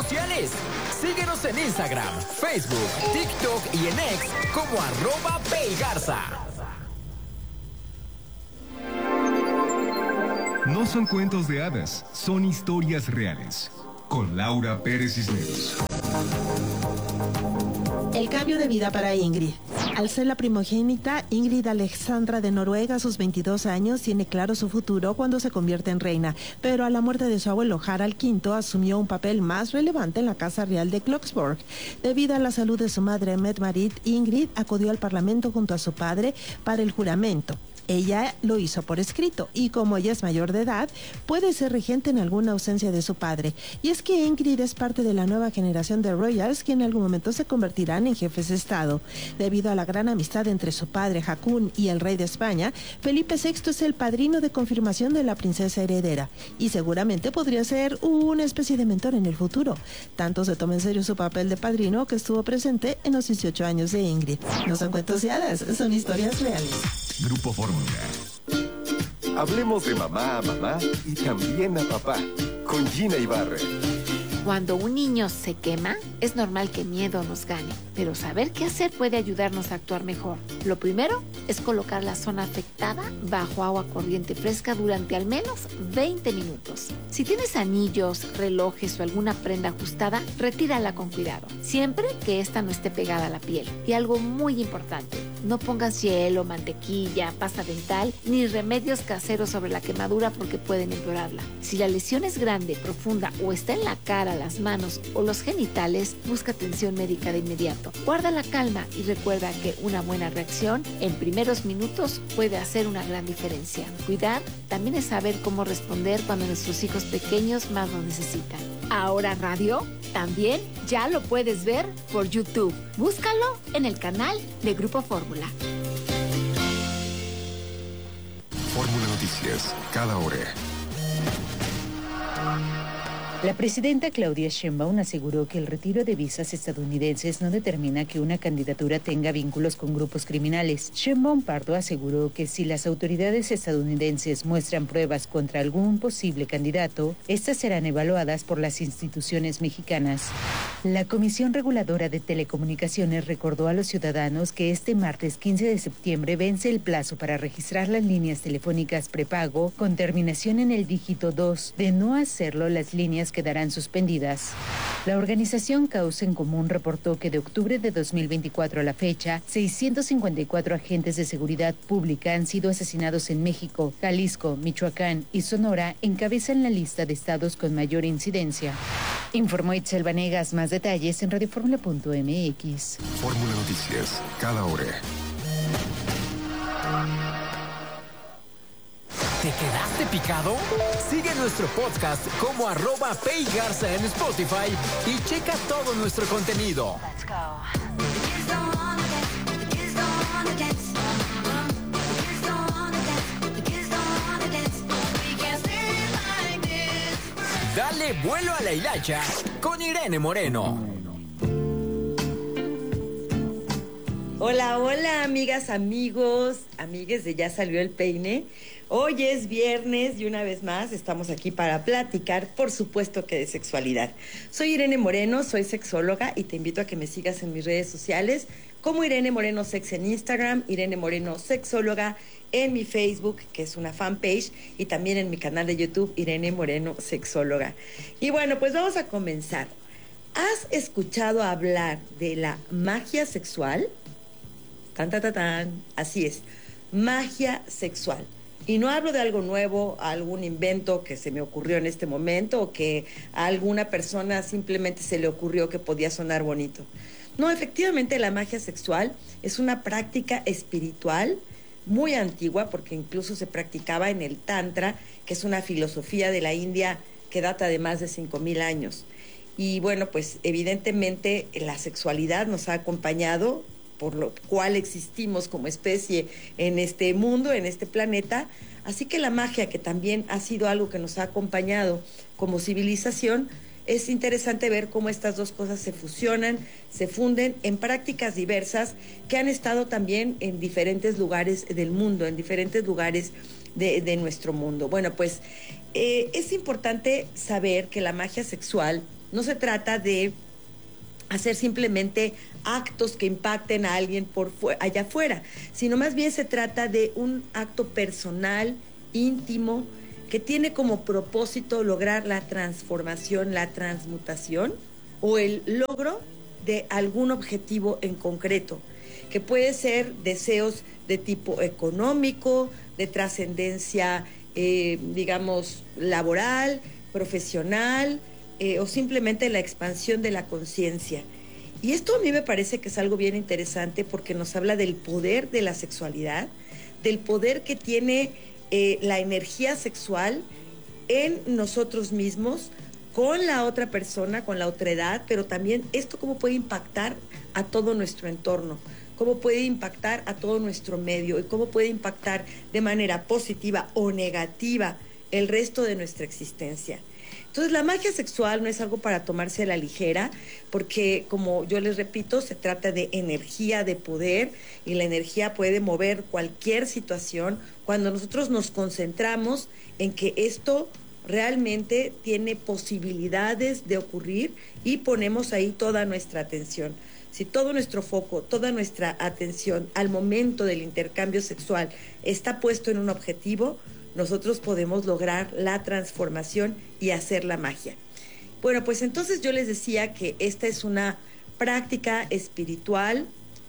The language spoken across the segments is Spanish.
sociales. Síguenos en Instagram, Facebook, TikTok y en X como @PayGarza. No son cuentos de hadas, son historias reales. Con Laura Pérez Cisneros. El cambio de vida para Ingrid. Al ser la primogénita, Ingrid Alexandra de Noruega, a sus 22 años, tiene claro su futuro cuando se convierte en reina, pero a la muerte de su abuelo Harald V asumió un papel más relevante en la Casa Real de Kloksborg. Debido a la salud de su madre Mette-Marit, Ingrid acudió al Parlamento junto a su padre para el juramento. Ella lo hizo por escrito y como ella es mayor de edad, puede ser regente en alguna ausencia de su padre. Y es que Ingrid es parte de la nueva generación de royals que en algún momento se convertirán en jefes de Estado. Debido a la gran amistad entre su padre Haakon y el rey de España, Felipe VI es el padrino de confirmación de la princesa heredera y seguramente podría ser una especie de mentor en el futuro. Tanto se toma en serio su papel de padrino que estuvo presente en los 18 años de Ingrid. No son cuentos de hadas, son historias reales. Grupo Fórmula. Hablemos de mamá a mamá y también a papá, con Gina Ibarra. Cuando un niño se quema, es normal que miedo nos gane, pero saber qué hacer puede ayudarnos a actuar mejor. Lo primero es colocar la zona afectada bajo agua corriente fresca durante al menos 20 minutos. Si tienes anillos, relojes o alguna prenda ajustada, retírala con cuidado, siempre que ésta no esté pegada a la piel. Y algo muy importante, no pongas hielo, mantequilla, pasta dental ni remedios caseros sobre la quemadura porque pueden empeorarla. Si la lesión es grande, profunda o está en la cara, las manos o los genitales, busca atención médica de inmediato. Guarda la calma y recuerda que una buena reacción en primeros minutos puede hacer una gran diferencia. Cuidar también es saber cómo responder cuando nuestros hijos pequeños más lo necesitan. Ahora Radio también ya lo puedes ver por YouTube. Búscalo en el canal de Grupo Fórmula. Fórmula Noticias, cada hora. La presidenta Claudia Sheinbaum aseguró que el retiro de visas estadounidenses no determina que una candidatura tenga vínculos con grupos criminales. Sheinbaum Pardo aseguró que si las autoridades estadounidenses muestran pruebas contra algún posible candidato, estas serán evaluadas por las instituciones mexicanas. La Comisión Reguladora de Telecomunicaciones recordó a los ciudadanos que este martes 15 de septiembre vence el plazo para registrar las líneas telefónicas prepago con terminación en el dígito 2. De no hacerlo, las líneas quedarán suspendidas. La organización Causa en Común reportó que de octubre de 2024 a la fecha, 654 agentes de seguridad pública han sido asesinados en México. Jalisco, Michoacán y Sonora encabezan la lista de estados con mayor incidencia. Informó Itzel Vanegas. Más detalles en radioformula.mx. Fórmula Noticias, cada hora. ¿Te quedaste picado? Sigue nuestro podcast como @PayGarza en Spotify y checa todo nuestro contenido. Dale vuelo a la hilacha con Irene Moreno. Hola, hola, amigas, amigos, amigues de Ya Salió el Peine. Hoy es viernes y una vez más estamos aquí para platicar, por supuesto que de sexualidad. Soy Irene Moreno, soy sexóloga y te invito a que me sigas en mis redes sociales como Irene Moreno Sex en Instagram, Irene Moreno Sexóloga en mi Facebook, que es una fanpage, y también en mi canal de YouTube, Irene Moreno Sexóloga. Y bueno, pues vamos a comenzar. ¿Has escuchado hablar de la magia sexual? Así es, magia sexual. Y no hablo de algo nuevo, algún invento que se me ocurrió en este momento o que a alguna persona simplemente se le ocurrió que podía sonar bonito. No, efectivamente la magia sexual es una práctica espiritual muy antigua porque incluso se practicaba en el Tantra, que es una filosofía de la India que data de más de 5,000 años. Y bueno, pues evidentemente la sexualidad nos ha acompañado, por lo cual existimos como especie en este mundo, en este planeta. Así que la magia, que también ha sido algo que nos ha acompañado como civilización, es interesante ver cómo estas dos cosas se fusionan, se funden en prácticas diversas que han estado también en diferentes lugares del mundo, en diferentes lugares de nuestro mundo. Bueno, pues es importante saber que la magia sexual no se trata de hacer simplemente actos que impacten a alguien allá afuera, sino más bien se trata de un acto personal, íntimo, que tiene como propósito lograr la transformación, la transmutación o el logro de algún objetivo en concreto, que puede ser deseos de tipo económico, de trascendencia, digamos, laboral, profesional, o simplemente la expansión de la conciencia. Y esto a mí me parece que es algo bien interesante porque nos habla del poder de la sexualidad, del poder que tiene la energía sexual en nosotros mismos, con la otra persona, con la otredad, pero también esto cómo puede impactar a todo nuestro entorno, cómo puede impactar a todo nuestro medio y cómo puede impactar de manera positiva o negativa el resto de nuestra existencia. Entonces, la magia sexual no es algo para tomarse a la ligera, porque, como yo les repito, se trata de energía, de poder, y la energía puede mover cualquier situación cuando nosotros nos concentramos en que esto realmente tiene posibilidades de ocurrir y ponemos ahí toda nuestra atención. Si todo nuestro foco, toda nuestra atención al momento del intercambio sexual está puesto en un objetivo, nosotros podemos lograr la transformación y hacer la magia. Bueno, pues entonces yo les decía que esta es una práctica espiritual,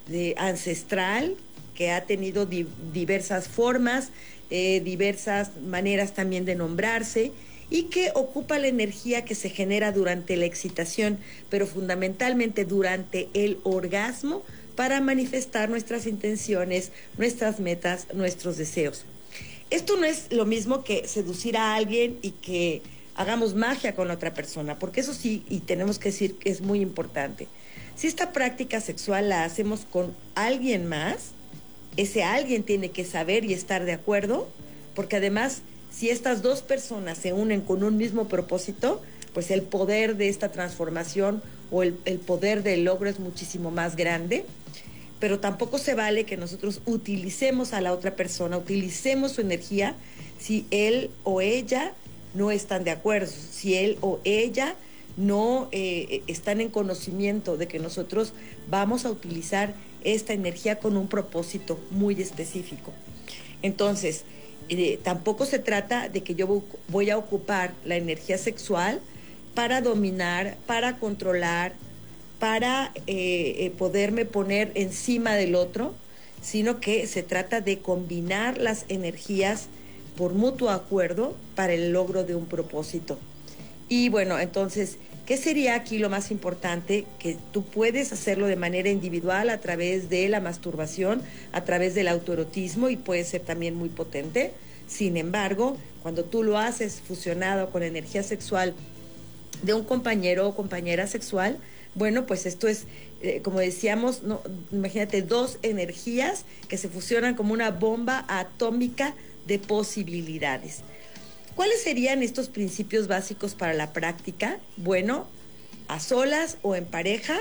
ancestral, que ha tenido diversas formas, diversas maneras también de nombrarse, y que ocupa la energía que se genera durante la excitación, pero fundamentalmente durante el orgasmo, para manifestar nuestras intenciones, nuestras metas, nuestros deseos. Esto no es lo mismo que seducir a alguien y que hagamos magia con la otra persona, porque eso sí, y tenemos que decir que es muy importante. Si esta práctica sexual la hacemos con alguien más, ese alguien tiene que saber y estar de acuerdo, porque además, si estas dos personas se unen con un mismo propósito, pues el poder de esta transformación o el poder del logro es muchísimo más grande. Pero tampoco se vale que nosotros utilicemos a la otra persona, utilicemos su energía si él o ella no están de acuerdo, si él o ella no están en conocimiento de que nosotros vamos a utilizar esta energía con un propósito muy específico. Entonces, tampoco se trata de que yo voy a ocupar la energía sexual para dominar, para controlar, para poderme poner encima del otro, sino que se trata de combinar las energías por mutuo acuerdo para el logro de un propósito. Y bueno, entonces, ¿qué sería aquí lo más importante? Que tú puedes hacerlo de manera individual a través de la masturbación, a través del autoerotismo, y puede ser también muy potente. Sin embargo, cuando tú lo haces fusionado con energía sexual de un compañero o compañera sexual, bueno, pues esto es, como decíamos, no, imagínate, dos energías que se fusionan como una bomba atómica de posibilidades. ¿Cuáles serían estos principios básicos para la práctica? Bueno, a solas o en pareja,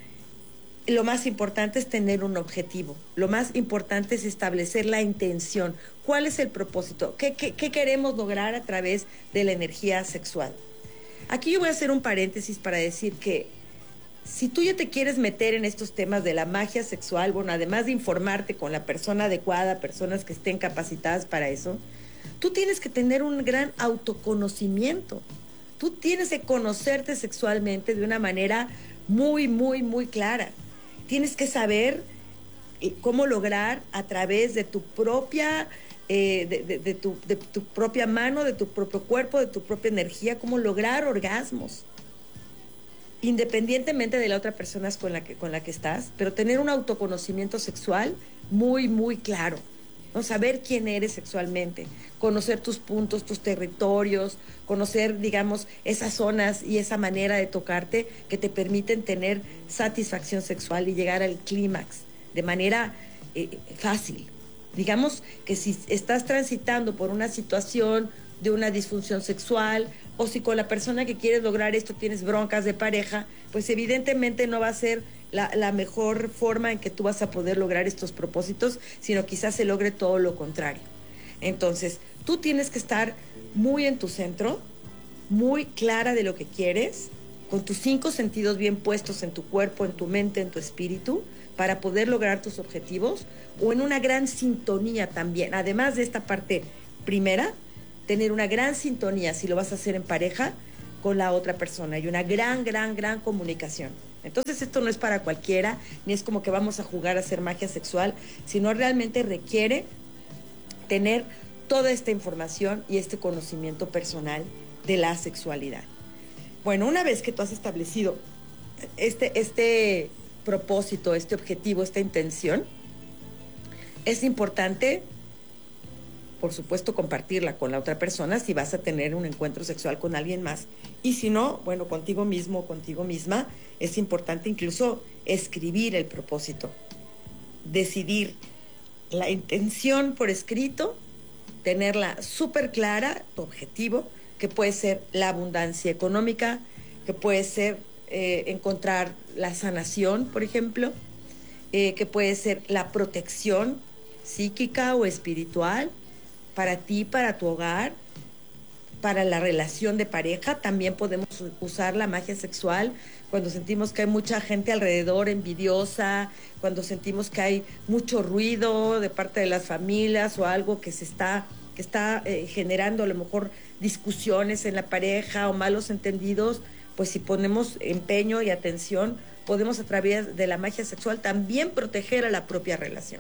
lo más importante es tener un objetivo. Lo más importante es establecer la intención. ¿Cuál es el propósito? ¿Qué queremos lograr a través de la energía sexual? Aquí yo voy a hacer un paréntesis para decir que si tú ya te quieres meter en estos temas de la magia sexual, bueno, además de informarte con la persona adecuada, personas que estén capacitadas para eso, tú tienes que tener un gran autoconocimiento. Tú tienes que conocerte sexualmente de una manera muy, muy, muy clara. Tienes que saber cómo lograr a través de tu propia, de tu propia mano, de tu propio cuerpo, de tu propia energía, cómo lograr orgasmos, independientemente de la otra persona con la que estás, pero tener un autoconocimiento sexual muy, muy claro, ¿no? Saber quién eres sexualmente, conocer tus puntos, tus territorios, conocer, digamos, esas zonas y esa manera de tocarte que te permiten tener satisfacción sexual y llegar al clímax de manera fácil. Digamos que si estás transitando por una situación de una disfunción sexual, o si con la persona que quieres lograr esto tienes broncas de pareja, pues evidentemente no va a ser la mejor forma en que tú vas a poder lograr estos propósitos, sino quizás se logre todo lo contrario. Entonces, tú tienes que estar muy en tu centro, muy clara de lo que quieres, con tus 5 sentidos bien puestos en tu cuerpo, en tu mente, en tu espíritu, para poder lograr tus objetivos, o en una gran sintonía también. Además de esta parte primera, tener una gran sintonía, si lo vas a hacer en pareja, con la otra persona, y una gran comunicación. Entonces esto no es para cualquiera, ni es como que vamos a jugar a hacer magia sexual, sino realmente requiere tener toda esta información y este conocimiento personal de la sexualidad. Bueno, una vez que tú has establecido este propósito, este objetivo, esta intención, es importante, por supuesto, compartirla con la otra persona si vas a tener un encuentro sexual con alguien más. Y si no, bueno, contigo mismo, contigo misma, es importante incluso escribir el propósito, decidir la intención por escrito, tenerla súper clara, tu objetivo, que puede ser la abundancia económica, que puede ser encontrar la sanación, por ejemplo, que puede ser la protección psíquica o espiritual para ti, para tu hogar, para la relación de pareja. También podemos usar la magia sexual cuando sentimos que hay mucha gente alrededor envidiosa, cuando sentimos que hay mucho ruido de parte de las familias o algo que está generando a lo mejor discusiones en la pareja o malos entendidos. Pues si ponemos empeño y atención, podemos a través de la magia sexual también proteger a la propia relación.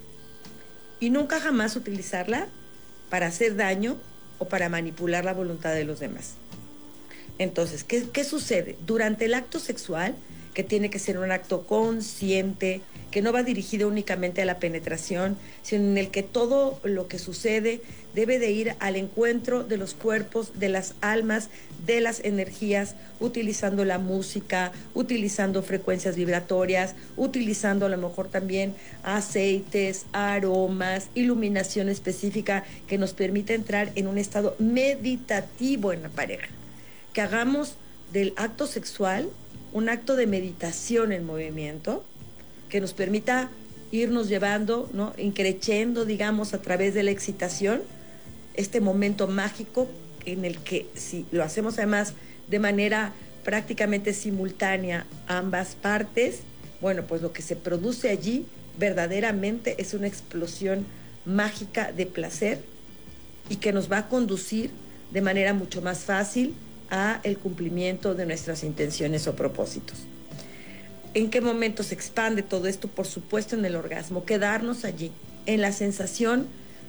Y nunca jamás utilizarla para hacer daño o para manipular la voluntad de los demás. Entonces, ¿qué sucede? Durante el acto sexual, que tiene que ser un acto consciente, que no va dirigido únicamente a la penetración, sino en el que todo lo que sucede debe de ir al encuentro de los cuerpos, de las almas, de las energías, utilizando la música, utilizando frecuencias vibratorias, utilizando a lo mejor también aceites, aromas, iluminación específica que nos permite entrar en un estado meditativo en la pareja. Que hagamos del acto sexual un acto de meditación en movimiento que nos permita irnos llevando, ¿no?, increciendo, digamos, a través de la excitación, este momento mágico en el que, si lo hacemos además de manera prácticamente simultánea ambas partes, bueno, pues lo que se produce allí verdaderamente es una explosión mágica de placer y que nos va a conducir de manera mucho más fácil a el cumplimiento de nuestras intenciones o propósitos. ¿En qué momento se expande todo esto? Por supuesto en el orgasmo, quedarnos allí, en la sensación,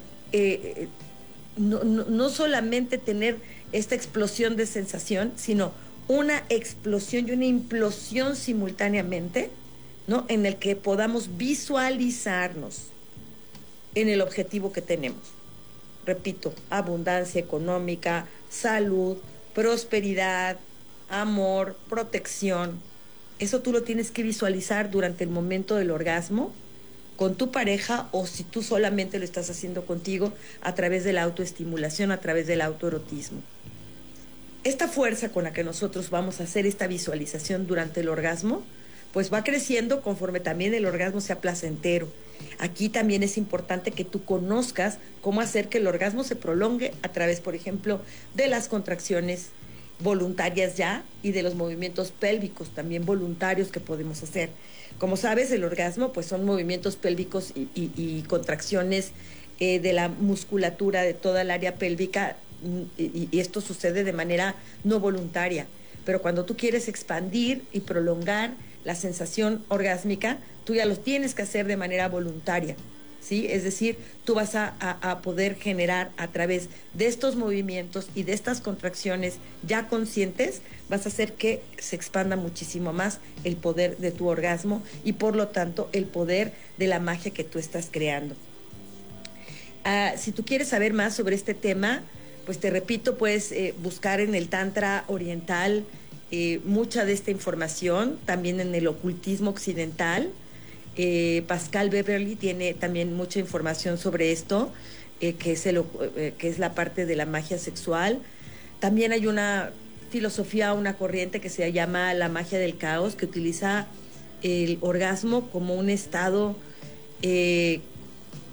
no solamente tener esta explosión de sensación, sino una explosión y una implosión simultáneamente, ¿no?, en el que podamos visualizarnos en el objetivo que tenemos. Repito, abundancia económica, salud, prosperidad, amor, protección. Eso tú lo tienes que visualizar durante el momento del orgasmo con tu pareja, o si tú solamente lo estás haciendo contigo, a través de la autoestimulación, a través del autoerotismo. Esta fuerza con la que nosotros vamos a hacer esta visualización durante el orgasmo, pues va creciendo conforme también el orgasmo sea placentero. Aquí también es importante que tú conozcas cómo hacer que el orgasmo se prolongue a través, por ejemplo, de las contracciones voluntarias ya y de los movimientos pélvicos también voluntarios que podemos hacer. Como sabes, el orgasmo pues son movimientos pélvicos y contracciones de la musculatura de toda el área pélvica, y esto sucede de manera no voluntaria. Pero cuando tú quieres expandir y prolongar la sensación orgásmica, tú ya lo tienes que hacer de manera voluntaria, ¿sí? Es decir, tú vas a poder generar a través de estos movimientos y de estas contracciones ya conscientes, vas a hacer que se expanda muchísimo más el poder de tu orgasmo y por lo tanto el poder de la magia que tú estás creando. Si tú quieres saber más sobre este tema, pues te repito, puedes buscar en el Tantra oriental mucha de esta información, también en el ocultismo occidental. Pascal Beverly tiene también mucha información sobre esto, que es la parte de la magia sexual. También hay una filosofía, una corriente que se llama la magia del caos, que utiliza el orgasmo como un estado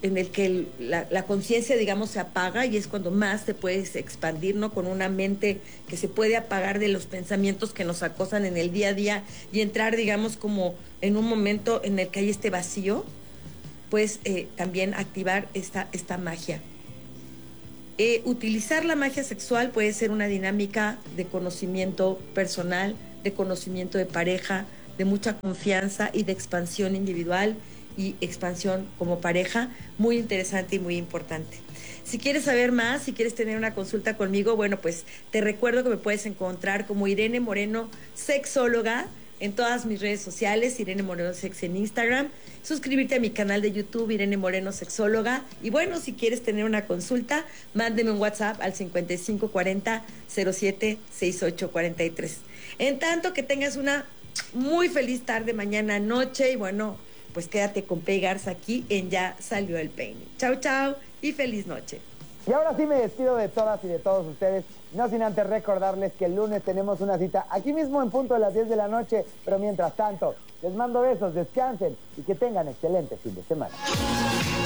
en el que la conciencia, digamos, se apaga y es cuando más te puedes expandir, ¿no? Con una mente que se puede apagar de los pensamientos que nos acosan en el día a día y entrar, digamos, como en un momento en el que hay este vacío, pues también activar esta magia. Utilizar la magia sexual puede ser una dinámica de conocimiento personal, de conocimiento de pareja, de mucha confianza y de expansión individual y expansión como pareja, muy interesante y muy importante. Si quieres saber más, si quieres tener una consulta conmigo, bueno, pues te recuerdo que me puedes encontrar como Irene Moreno, sexóloga, en todas mis redes sociales, Irene Moreno Sex en Instagram, suscribirte a mi canal de YouTube, Irene Moreno Sexóloga, y bueno, si quieres tener una consulta, mándeme un WhatsApp al 5540-076843. En tanto, que tengas una muy feliz tarde, mañana, noche, y bueno, pues quédate con Pei Garza aquí en Ya Salió el Peine. Chau, chau y feliz noche. Y ahora sí me despido de todas y de todos ustedes, no sin antes recordarles que el lunes tenemos una cita aquí mismo en punto de las 10 de la noche, pero mientras tanto, les mando besos, descansen y que tengan excelente fin de semana.